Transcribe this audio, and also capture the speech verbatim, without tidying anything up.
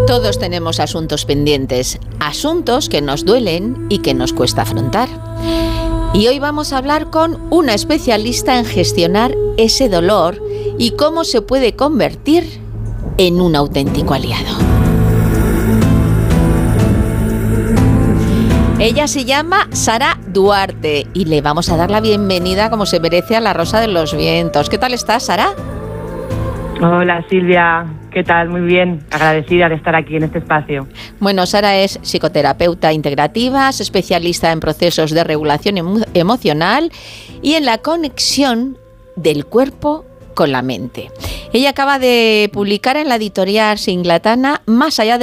Todos tenemos asuntos pendientes, asuntos que nos duelen y que nos cuesta afrontar. Y hoy vamos a hablar con una especialista en gestionar ese dolor y cómo se puede convertir en un auténtico aliado. Ella se llama Sara Duarte y le vamos a dar la bienvenida como se merece a la Rosa de los Vientos. ¿Qué tal estás, Sara? Hola Silvia, ¿qué tal? Muy bien, agradecida de estar aquí en este espacio. Bueno, Sara es psicoterapeuta integrativa, es especialista en procesos de regulación emo- emocional y en la conexión del cuerpo con la mente. Ella acaba de publicar en la editorial Singlatana Más allá de